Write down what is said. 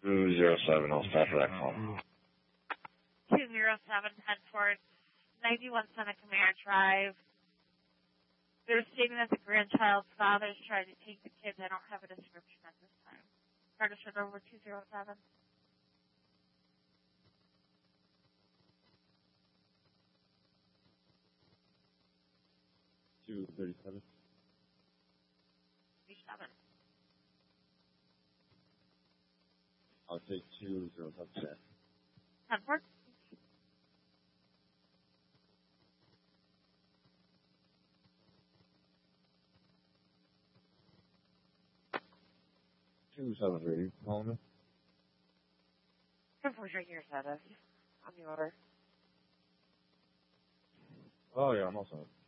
207, I'll start for that call. 207, head towards 91 Seneca Mare Drive. They're stating that the grandchild's father's trying to take the kids. I don't have a description at this time. Registered over 207. 237. 37. I'll take 207. Hanford. 273. Calling me? Hanford's right here, status. On the order. Oh, yeah, I'm also.